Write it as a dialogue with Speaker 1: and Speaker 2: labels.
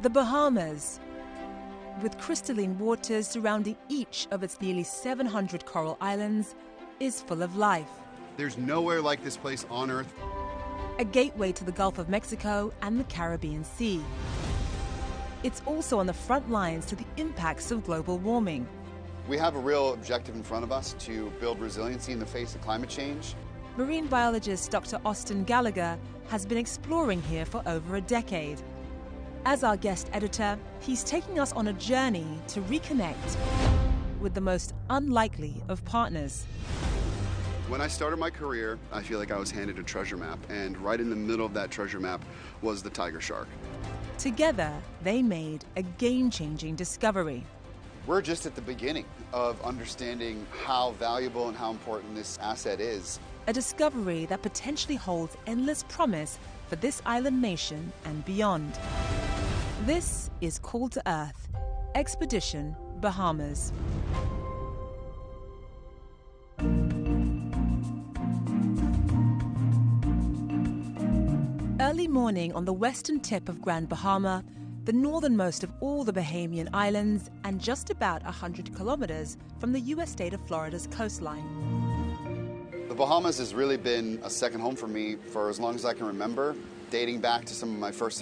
Speaker 1: The Bahamas, with crystalline waters surrounding each of its nearly 700 coral islands, is full of life.
Speaker 2: There's nowhere like this place on Earth.
Speaker 1: A gateway to the Gulf of Mexico and the Caribbean Sea. It's also on the front lines to the impacts of global warming.
Speaker 2: We have a real objective in front of us to build resiliency in the face of climate change.
Speaker 1: Marine biologist Dr. Austin Gallagher has been exploring here for over a decade. As our guest editor, he's taking us on a journey to reconnect with the most unlikely of partners.
Speaker 2: When I started my career, I feel like I was handed a treasure map, and right in the middle of that treasure map was the tiger shark.
Speaker 1: Together, they made a game-changing discovery.
Speaker 2: We're just at the beginning of understanding how valuable and how important this asset is.
Speaker 1: A discovery that potentially holds endless promise for this island nation and beyond. This is Call to Earth, Expedition Bahamas. Early morning on the western tip of Grand Bahama, the northernmost of all the Bahamian islands and just about 100 kilometers from the U.S. state of Florida's coastline.
Speaker 2: The Bahamas has really been a second home for me for as long as I can remember, dating back to some of my first